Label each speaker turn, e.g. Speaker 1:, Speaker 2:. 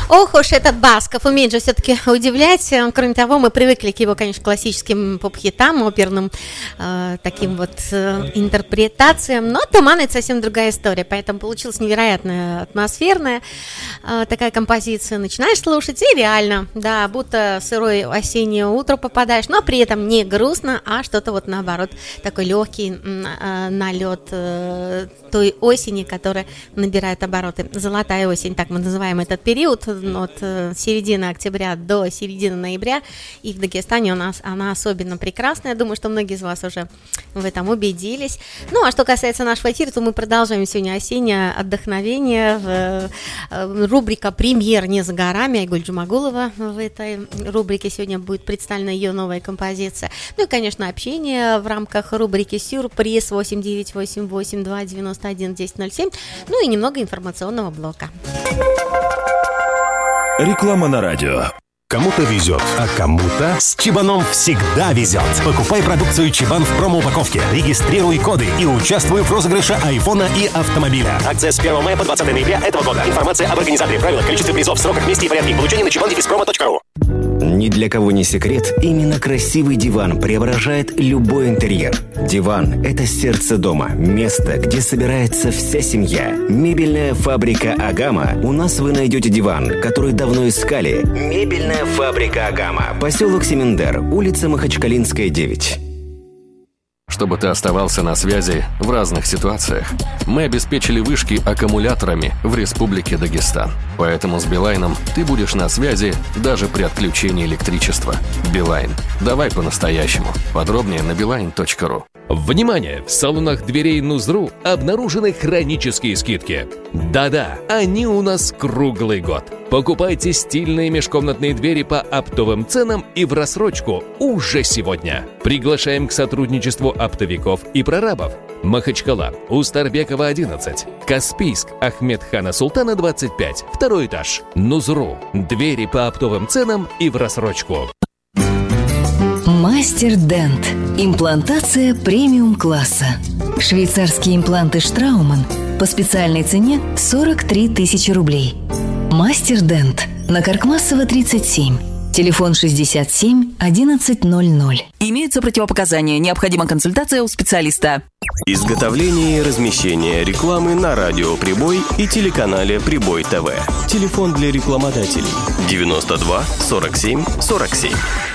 Speaker 1: Ох уж этот Басков, умеет же все-таки удивлять. Кроме того, мы привыкли к его, конечно, классическим поп-хитам, оперным таким вот интерпретациям. Но «Туман» — это совсем другая история, поэтому получилась невероятная атмосферная такая композиция. Начинаешь слушать и реально, да, будто сырое осеннее утро попадаешь, но при этом не грустно, а что-то вот наоборот, такой легкий налет той осени, которая набирает обороты. Золотая осень, так мы называем этот период, от середины октября до середины ноября, и в Дагестане у нас она особенно прекрасная. Я думаю, что многие из вас уже в этом убедились. Ну, а что касается нашего эфира, то мы продолжаем сегодня осеннее отдохновение. Рубрика «Премьер не за горами». Айгуль Джумагулова в этой рубрике сегодня будет представлена ее новая композиция. Ну и, конечно, общение в рамках рубрики «Сюрприз» 8988-291-1007. Ну и немного информационного блока.
Speaker 2: Реклама на радио.
Speaker 3: Кому-то везет, а кому-то
Speaker 4: с Чебаном всегда везет. Покупай продукцию Чебан в промо-упаковке, регистрируй коды и участвуй в розыгрыше айфона и автомобиля. Акция с 1 мая по 20 ноября этого года. Информация об организаторе, правилах, количестве призов, сроках, месте и порядке получения на чебан-промо.ру.
Speaker 5: Ни для кого не секрет, именно красивый диван преображает любой интерьер. Диван – это сердце дома, место, где собирается вся семья. Мебельная фабрика «Агама». У нас вы найдете диван, который давно искали. Мебельная фабрика «Агама». Поселок Семендер, улица Махачкалинская, 9.
Speaker 6: Чтобы ты оставался на связи в разных ситуациях, мы обеспечили вышки аккумуляторами в Республике Дагестан. Поэтому с Билайном ты будешь на связи даже при отключении электричества. Билайн. Давай по-настоящему. Подробнее на beeline.ru.
Speaker 7: Внимание! В салонах дверей Нузру обнаружены хронические скидки. Да-да, они у нас круглый год. Покупайте стильные межкомнатные двери по оптовым ценам и в рассрочку уже сегодня. Приглашаем к сотрудничеству оптовиков и прорабов. Махачкала, Устарбекова, 11. Каспийск, Ахмедхана Султана, 25. Второй этаж. Нузру. Двери по оптовым ценам и в рассрочку.
Speaker 8: Мастер Дент. Имплантация премиум-класса. Швейцарские импланты Штрауман по специальной цене 43 тысячи рублей. Мастер Дент. На Каркмасова, 37. Телефон 67 1100.
Speaker 9: Имеются противопоказания. Необходима консультация у специалиста.
Speaker 2: Изготовление и размещение рекламы на радио «Прибой» и телеканале «Прибой ТВ». Телефон для рекламодателей 92 47 47.